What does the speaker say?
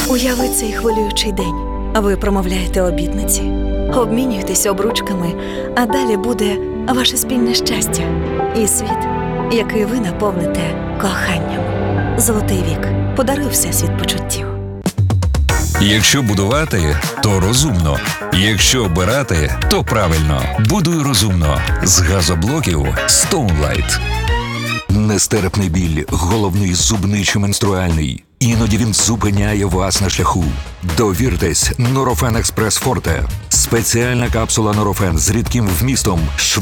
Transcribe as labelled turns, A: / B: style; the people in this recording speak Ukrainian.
A: Уяви цей хвилюючий день. Ви промовляєте обітниці, обмінюєтесь обручками, а далі буде ваше спільне щастя і світ, який ви наповните коханням. Золотий вік. Подаруй всесвіт почуттів.
B: Якщо будувати, то розумно. Якщо обирати, то правильно. Будуй розумно. З газоблоків Stone Light. Нестерпний біль, головний зубний чи менструальний. Іноді він зупиняє вас на шляху. Довіртесь Норофен Експрес Форте. Спеціальна капсула Норофен з рідким вмістом